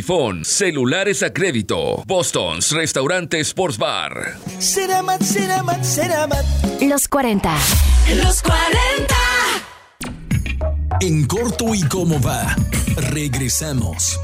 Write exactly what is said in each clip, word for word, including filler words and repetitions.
iPhone, celulares a crédito. Boston's Restaurante Sports Bar. Ceramat, Ceramat, Ceramat. Los cuarenta. Los cuarenta. En corto y cómo va. Regresamos.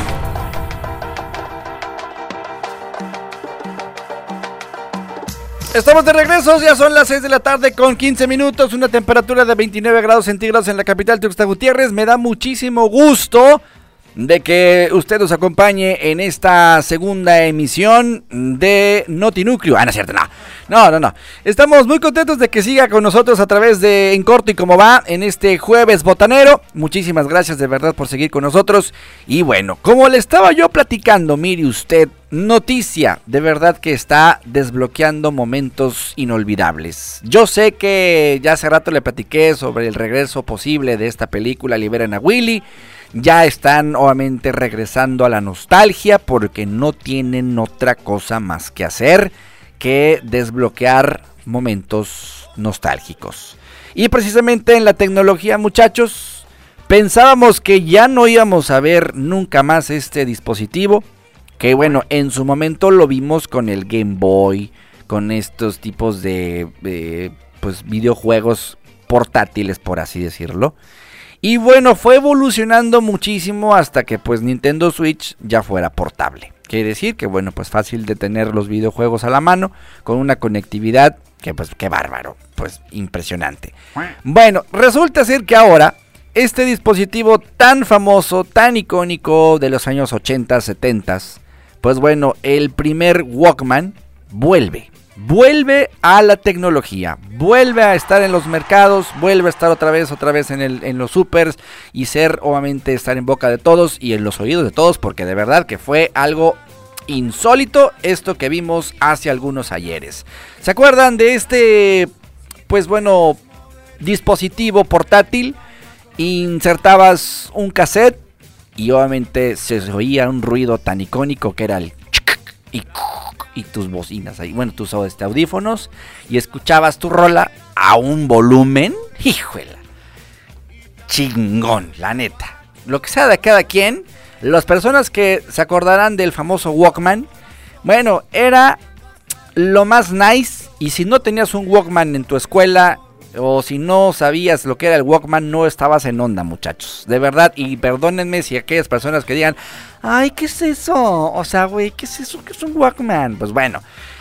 Estamos de regreso, ya son las seis de la tarde con quince minutos, una temperatura de veintinueve grados centígrados en la capital Tuxtla Gutiérrez. Me da muchísimo gusto de que usted nos acompañe en esta segunda emisión de Notinúcleo. Ah, no es cierto, no. No, no, no. Estamos muy contentos de que siga con nosotros a través de En Corto y Cómo Va en este jueves botanero. Muchísimas gracias de verdad por seguir con nosotros. Y bueno, como le estaba yo platicando, mire usted, noticia de verdad que está desbloqueando momentos inolvidables. Yo sé que ya hace rato le platiqué sobre el regreso posible de esta película Liberen a Willy. Ya están obviamente regresando a la nostalgia porque no tienen otra cosa más que hacer que desbloquear momentos nostálgicos. Y precisamente en la tecnología, muchachos, pensábamos que ya no íbamos a ver nunca más este dispositivo, que bueno, en su momento lo vimos con el Game Boy, con estos tipos de, de pues videojuegos portátiles, por así decirlo. Y bueno, fue evolucionando muchísimo hasta que pues Nintendo Switch ya fuera portable. Quiere decir que bueno, pues fácil de tener los videojuegos a la mano, con una conectividad que pues qué bárbaro, pues impresionante. Bueno, resulta ser que ahora este dispositivo tan famoso, tan icónico de los años ochenta, setenta, pues bueno, el primer Walkman vuelve. Vuelve a la tecnología, vuelve a estar en los mercados, vuelve a estar otra vez, otra vez en, el, en los supers y ser, obviamente, estar en boca de todos y en los oídos de todos, porque de verdad que fue algo insólito esto que vimos hace algunos ayeres. ¿Se acuerdan de este, pues bueno, dispositivo portátil? Insertabas un cassette y obviamente se oía un ruido tan icónico que era el y y tus bocinas ahí, bueno, tus este, audífonos, y escuchabas tu rola a un volumen, híjole, chingón, la neta. Lo que sea de cada quien, las personas que se acordarán del famoso Walkman, bueno, era lo más nice, y si no tenías un Walkman en tu escuela, o si no sabías lo que era el Walkman, no estabas en onda, muchachos. De verdad, y perdónenme si aquellas personas que digan, ay, ¿qué es eso? O sea, güey, ¿qué es eso? ¿Qué es un Walkman? Pues bueno,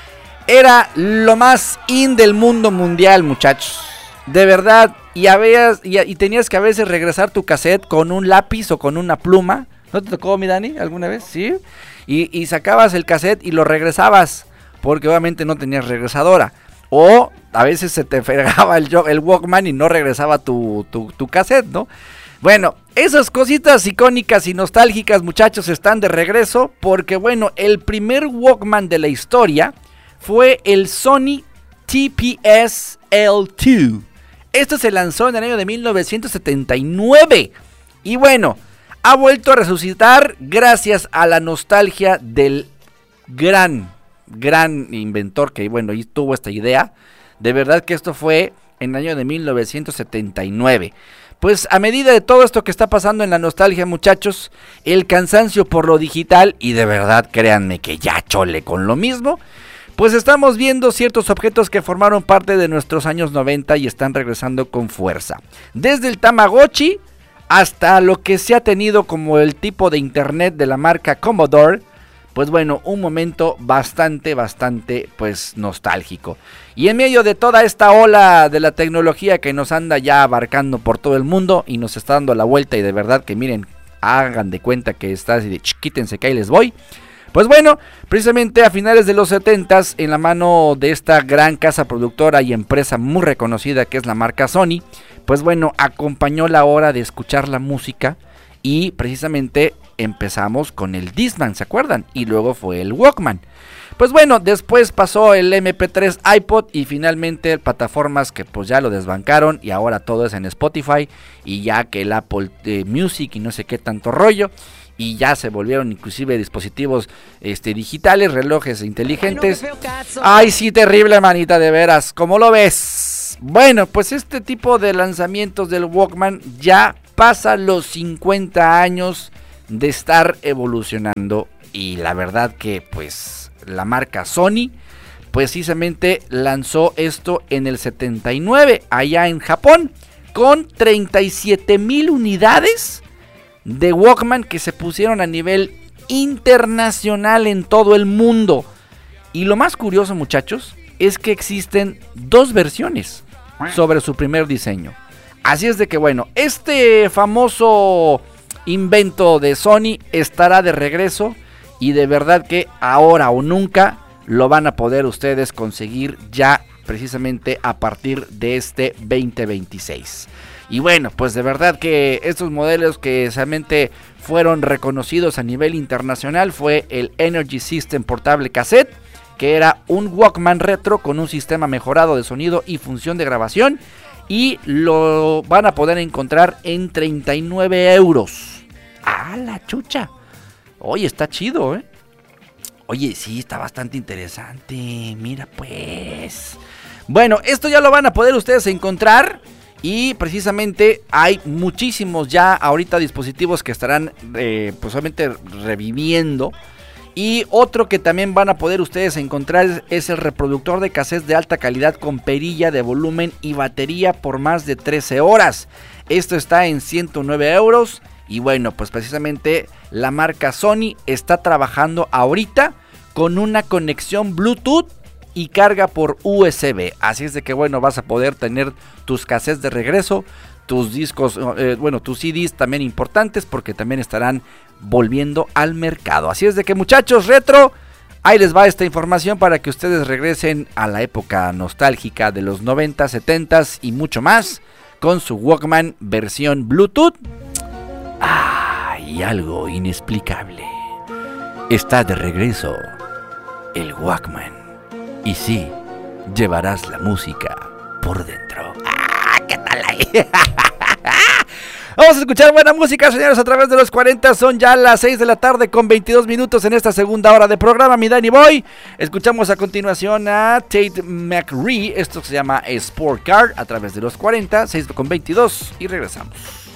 era lo más in del mundo mundial, muchachos. De verdad, y, habías, y, y tenías que a veces regresar tu cassette con un lápiz o con una pluma. ¿No te tocó, mi Dani, alguna vez? Sí. Y, y sacabas el cassette y lo regresabas, porque obviamente no tenías regresadora. O a veces se te fregaba el, el Walkman y no regresaba tu, tu, tu cassette, ¿no? Bueno, esas cositas icónicas y nostálgicas, muchachos, están de regreso. Porque bueno, el primer Walkman de la historia fue el Sony T P S L dos. Este se lanzó en el año de mil novecientos setenta y nueve. Y bueno, ha vuelto a resucitar gracias a la nostalgia del gran... gran inventor que bueno, y tuvo esta idea. De verdad que esto fue en el año de mil novecientos setenta y nueve. Pues a medida de todo esto que está pasando en la nostalgia, muchachos, el cansancio por lo digital, y de verdad créanme que ya chole con lo mismo, pues estamos viendo ciertos objetos que formaron parte de nuestros años noventa y están regresando con fuerza. Desde el Tamagotchi hasta lo que se ha tenido como el tipo de internet de la marca Commodore. Pues bueno, un momento bastante, bastante, pues nostálgico. Y en medio de toda esta ola de la tecnología que nos anda ya abarcando por todo el mundo y nos está dando la vuelta, y de verdad que miren, hagan de cuenta que está así de ch, quítense que ahí les voy. Pues bueno, precisamente a finales de los setentas, en la mano de esta gran casa productora y empresa muy reconocida que es la marca Sony, pues bueno, acompañó la hora de escuchar la música. Y precisamente empezamos con el Discman, ¿se acuerdan? Y luego fue el Walkman. Pues bueno, después pasó el eme pe tres iPod y finalmente plataformas que pues ya lo desbancaron y ahora todo es en Spotify y ya que el Apple eh, Music y no sé qué tanto rollo. Y ya se volvieron inclusive dispositivos este, digitales, relojes inteligentes. Ay, no, Ay, sí, terrible, manita, de veras. ¿Cómo lo ves? Bueno, pues este tipo de lanzamientos del Walkman ya pasa los cincuenta años de estar evolucionando. Y la verdad que pues la marca Sony precisamente lanzó esto en el setenta y nueve allá en Japón, con treinta y siete mil unidades de Walkman que se pusieron a nivel internacional en todo el mundo. Y lo más curioso, muchachos, es que existen dos versiones sobre su primer diseño. Así es de que bueno, este famoso invento de Sony estará de regreso y de verdad que ahora o nunca lo van a poder ustedes conseguir ya precisamente a partir de este veinte veintiséis. Y bueno, pues de verdad que estos modelos que realmente fueron reconocidos a nivel internacional fue el Energy System Portable Cassette, que era un Walkman retro con un sistema mejorado de sonido y función de grabación, y lo van a poder encontrar en treinta y nueve euros. ¡Ah, la chucha! Oye, está chido, ¿eh? Oye, sí, está bastante interesante. Mira pues. Bueno, esto ya lo van a poder ustedes encontrar. Y precisamente hay muchísimos ya ahorita dispositivos que estarán eh, pues obviamente reviviendo. Y otro que también van a poder ustedes encontrar es el reproductor de cassettes de alta calidad con perilla de volumen y batería por más de trece horas. Esto está en ciento nueve euros. Y bueno, pues precisamente la marca Sony está trabajando ahorita con una conexión Bluetooth y carga por U S B. Así es de que bueno, vas a poder tener tus cassettes de regreso, tus discos, eh, bueno, tus C Ds también importantes porque también estarán volviendo al mercado. Así es de que muchachos retro, ahí les va esta información para que ustedes regresen a la época nostálgica de los noventa, setenta y mucho más con su Walkman versión Bluetooth. Ah, y algo inexplicable. Está de regreso el Walkman. Y sí, llevarás la música por dentro. ¡Ah! ¿Qué tal ahí? Vamos a escuchar buena música, señores, a través de los cuarenta. Son ya las seis de la tarde con veintidós minutos en esta segunda hora de programa, mi Danny Boy. Escuchamos a continuación a Tate McRae. Esto se llama Sport Car a través de los cuarenta, seis con veintidós y regresamos.